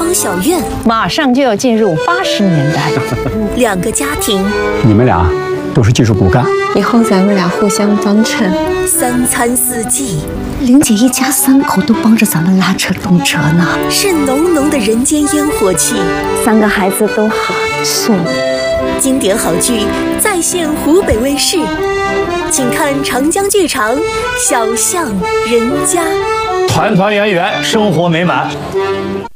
方小院， 马上就要进入80年代， 两个家庭， 你们俩都是技术骨干， 以后咱们俩互相帮衬。 三餐四季， 玲姐一家3口都帮着咱们拉车动车呢， 是浓浓的人间烟火气。 3个孩子都好送。 经典好剧再现湖北卫视，请看长江剧场《小巷人家》， 团团圆圆，生活美满。